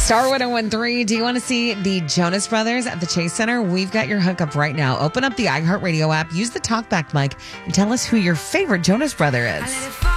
Star 1013, do you want to see the Jonas Brothers at the Chase Center? We've got your hookup right now. Open up the iHeartRadio app, use the TalkBack mic, and tell us who your favorite Jonas Brother is.